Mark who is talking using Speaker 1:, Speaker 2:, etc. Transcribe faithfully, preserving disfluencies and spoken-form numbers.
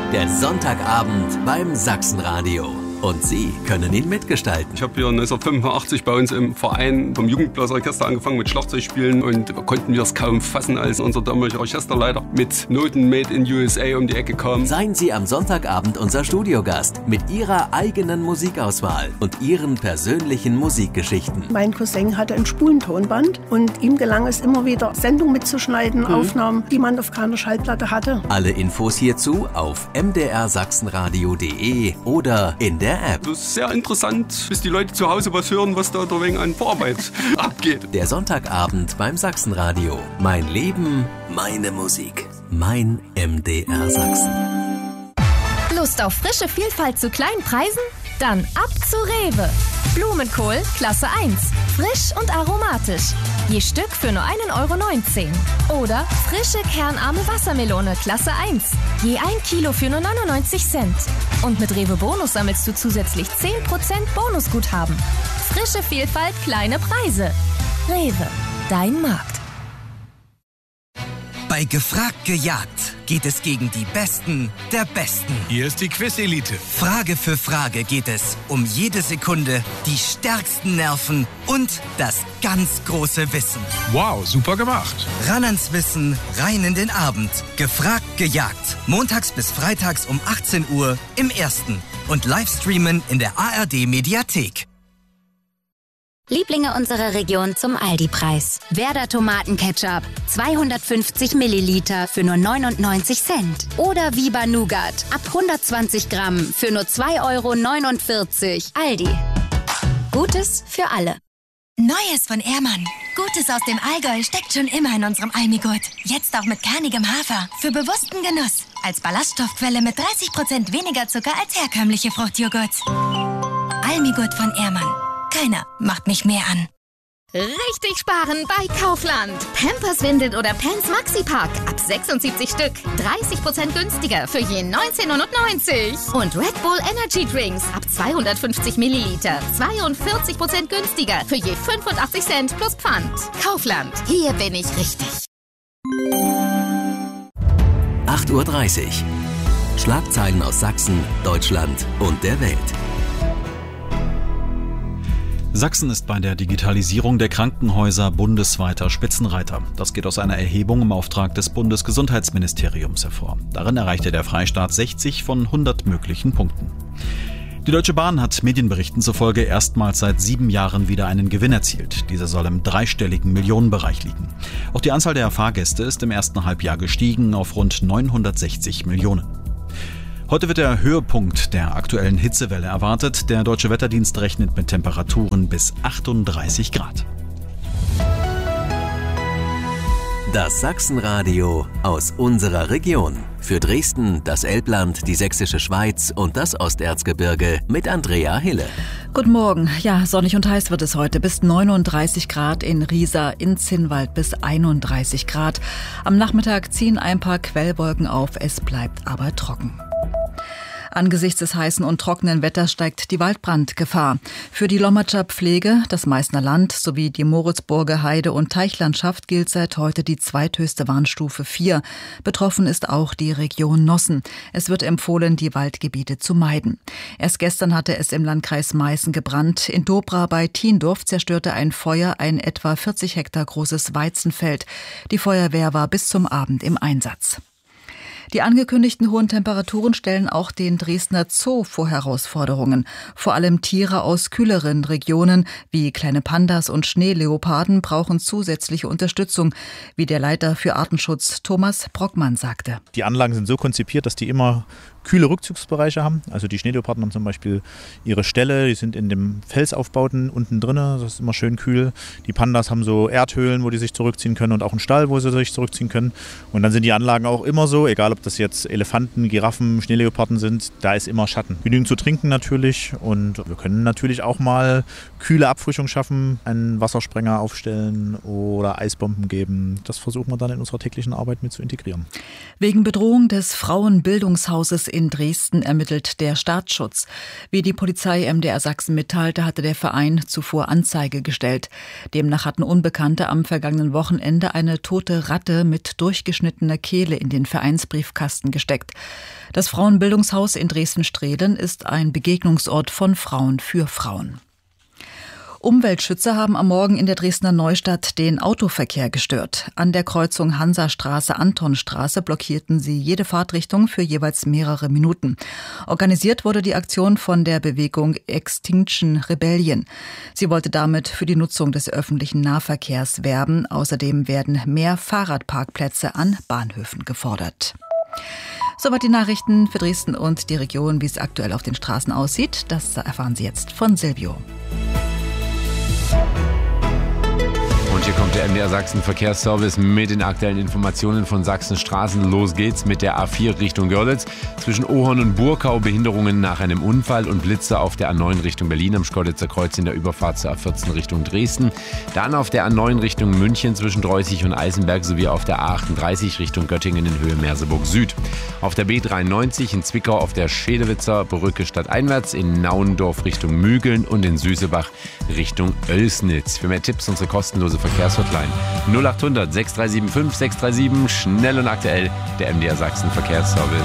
Speaker 1: Der Sonntagabend beim Sachsenradio. Und Sie können ihn mitgestalten.
Speaker 2: Ich habe hier neunzehnhundertfünfundachtzig bei uns im Verein vom Jugendblasorchester angefangen mit Schlagzeugspielen und konnten wir es kaum fassen, als unser damaliger Orchesterleiter mit Noten Made in U S A um die Ecke kam.
Speaker 1: Seien Sie am Sonntagabend unser Studiogast mit Ihrer eigenen Musikauswahl und Ihren persönlichen Musikgeschichten.
Speaker 3: Mein Cousin hatte ein Spulentonband und ihm gelang es immer wieder, Sendungen mitzuschneiden, mhm. Aufnahmen, die man auf keiner Schallplatte hatte.
Speaker 1: Alle Infos hierzu auf m d r sachsenradio punkt d e oder in der App.
Speaker 2: Das ist sehr interessant, bis die Leute zu Hause was hören, was da der wegen an Vorarbeit abgeht.
Speaker 1: Der Sonntagabend beim Sachsenradio. Mein Leben, meine Musik. Mein M D R Sachsen.
Speaker 4: Lust auf frische Vielfalt zu kleinen Preisen? Dann ab zu Rewe. Blumenkohl Klasse eins. Frisch und aromatisch. Je Stück für nur ein Euro neunzehn. Oder frische kernarme Wassermelone Klasse eins. Je ein Kilo für nur neunundneunzig Cent. Und mit Rewe Bonus sammelst du zusätzlich zehn Prozent Bonusguthaben. Frische Vielfalt, kleine Preise. Rewe, dein Markt.
Speaker 5: Bei Gefragt gejagt geht es gegen die Besten der Besten.
Speaker 6: Hier ist die Quiz-Elite.
Speaker 5: Frage für Frage geht es um jede Sekunde, die stärksten Nerven und das ganz große Wissen.
Speaker 6: Wow, super gemacht.
Speaker 5: Ran ans Wissen, rein in den Abend. Gefragt gejagt. Montags bis freitags um achtzehn Uhr im Ersten. Und Livestreamen in der A R D-Mediathek.
Speaker 7: Lieblinge unserer Region zum Aldi-Preis. Werder Tomatenketchup, zweihundertfünfzig Milliliter für nur neunundneunzig Cent. Oder Viva Nougat, ab hundertzwanzig Gramm für nur zwei Euro neunundvierzig. Aldi. Gutes für alle.
Speaker 8: Neues von Ehrmann. Gutes aus dem Allgäu steckt schon immer in unserem Almigurt. Jetzt auch mit kernigem Hafer. Für bewussten Genuss. Als Ballaststoffquelle mit dreißig Prozent weniger Zucker als herkömmliche Fruchtjoghurts. Almigurt von Ehrmann. Keiner macht mich mehr an.
Speaker 4: Richtig sparen bei Kaufland. Pampers, Windeln oder Pants Maxi-Pack. Ab sechsundsiebzig Stück. dreißig Prozent günstiger für je neunzehn neunundneunzig. Und Red Bull Energy Drinks. Ab zweihundertfünfzig Milliliter. zweiundvierzig Prozent günstiger für je fünfundachtzig Cent plus Pfand. Kaufland. Hier bin ich richtig.
Speaker 1: acht Uhr dreißig. Schlagzeilen aus Sachsen, Deutschland und der Welt.
Speaker 9: Sachsen ist bei der Digitalisierung der Krankenhäuser bundesweiter Spitzenreiter. Das geht aus einer Erhebung im Auftrag des Bundesgesundheitsministeriums hervor. Darin erreichte der Freistaat sechzig von hundert möglichen Punkten. Die Deutsche Bahn hat Medienberichten zufolge erstmals seit sieben Jahren wieder einen Gewinn erzielt. Dieser soll im dreistelligen Millionenbereich liegen. Auch die Anzahl der Fahrgäste ist im ersten Halbjahr gestiegen auf rund neunhundertsechzig Millionen. Heute wird der Höhepunkt der aktuellen Hitzewelle erwartet. Der Deutsche Wetterdienst rechnet mit Temperaturen bis achtunddreißig Grad.
Speaker 1: Das Sachsenradio aus unserer Region. Für Dresden, das Elbland, die Sächsische Schweiz und das Osterzgebirge mit Andrea Hille.
Speaker 10: Guten Morgen. Ja, sonnig und heiß wird es heute. Bis neununddreißig Grad in Riesa, in Zinnwald bis einunddreißig Grad. Am Nachmittag ziehen ein paar Quellwolken auf. Es bleibt aber trocken. Angesichts des heißen und trockenen Wetters steigt die Waldbrandgefahr. Für die Lommatscher Pflege, das Meißner Land sowie die Moritzburger Heide- und Teichlandschaft gilt seit heute die zweithöchste Warnstufe vier. Betroffen ist auch die Region Nossen. Es wird empfohlen, die Waldgebiete zu meiden. Erst gestern hatte es im Landkreis Meißen gebrannt. In Dobra bei Tiendorf zerstörte ein Feuer ein etwa vierzig Hektar großes Weizenfeld. Die Feuerwehr war bis zum Abend im Einsatz. Die angekündigten hohen Temperaturen stellen auch den Dresdner Zoo vor Herausforderungen. Vor allem Tiere aus kühleren Regionen wie kleine Pandas und Schneeleoparden brauchen zusätzliche Unterstützung, wie der Leiter für Artenschutz Thomas Brockmann sagte.
Speaker 11: Die Anlagen sind so konzipiert, dass die immer kühle Rückzugsbereiche haben. Also die Schneeleoparden haben zum Beispiel ihre Ställe, die sind in dem Felsaufbauten unten drin, das ist immer schön kühl. Die Pandas haben so Erdhöhlen, wo die sich zurückziehen können und auch einen Stall, wo sie sich zurückziehen können. Und dann sind die Anlagen auch immer so, egal ob das jetzt Elefanten, Giraffen, Schneeleoparden sind, da ist immer Schatten. Genügend zu trinken natürlich und wir können natürlich auch mal kühle Abfrischung schaffen, einen Wassersprenger aufstellen oder Eisbomben geben. Das versuchen wir dann in unserer täglichen Arbeit mit zu integrieren.
Speaker 10: Wegen Bedrohung des Frauenbildungshauses in Dresden ermittelt der Staatsschutz. Wie die Polizei M D R Sachsen mitteilte, hatte der Verein zuvor Anzeige gestellt. Demnach hatten Unbekannte am vergangenen Wochenende eine tote Ratte mit durchgeschnittener Kehle in den Vereinsbrief Briefkasten gesteckt. Das Frauenbildungshaus in Dresden-Strehlen ist ein Begegnungsort von Frauen für Frauen. Umweltschützer haben am Morgen in der Dresdner Neustadt den Autoverkehr gestört. An der Kreuzung Hansastraße-Antonstraße blockierten sie jede Fahrtrichtung für jeweils mehrere Minuten. Organisiert wurde die Aktion von der Bewegung Extinction Rebellion. Sie wollte damit für die Nutzung des öffentlichen Nahverkehrs werben. Außerdem werden mehr Fahrradparkplätze an Bahnhöfen gefordert. Soweit die Nachrichten für Dresden und die Region, wie es aktuell auf den Straßen aussieht. Das erfahren Sie jetzt von Silvio.
Speaker 12: Und hier kommt der M D R Sachsen Verkehrsservice mit den aktuellen Informationen von Sachsen Straßen. Los geht's mit der A vier Richtung Görlitz. Zwischen Ohorn und Burkau Behinderungen nach einem Unfall und Blitze auf der A neun Richtung Berlin am Schkeuditzer Kreuz in der Überfahrt zur A vierzehn Richtung Dresden. Dann auf der A neun Richtung München zwischen Dreußig und Eisenberg sowie auf der A achtunddreißig Richtung Göttingen in Höhe Merseburg Süd. Auf der B dreiundneunzig in Zwickau auf der Schedewitzer Brücke stadteinwärts, in Nauendorf Richtung Mügeln und in Süßebach Richtung Oelsnitz. Für mehr Tipps unsere kostenlose Verkehrshotline null achthundert sechs drei sieben fünf sechs drei sieben, schnell und aktuell, der M D R Sachsen Verkehrsservice.